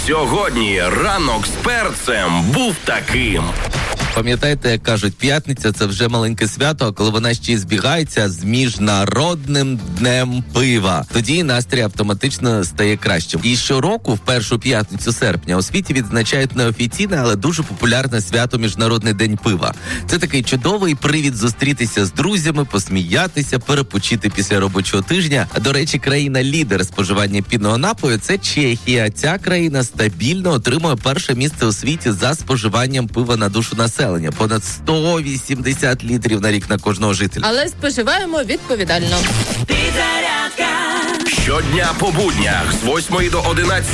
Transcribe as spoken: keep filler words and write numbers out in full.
Сьогодні ранок з перцем був таким. Пам'ятаєте, як кажуть, п'ятниця – це вже маленьке свято, а коли вона ще й збігається з міжнародним днем пива. Тоді настрій автоматично стає кращим. І щороку, в першу п'ятницю серпня, у світі відзначають неофіційне, але дуже популярне свято Міжнародний день пива. Це такий чудовий привід зустрітися з друзями, посміятися, перепочити після робочого тижня. До речі, країна-лідер споживання пінного напою – це Чехія. Ця країна стабільно отримує перше місце у світі за споживанням пива на душу населення. Понад сто вісімдесят літрів на рік на кожного жителя. Але споживаємо відповідально. Щодня по буднях з восьмої до одинадцятої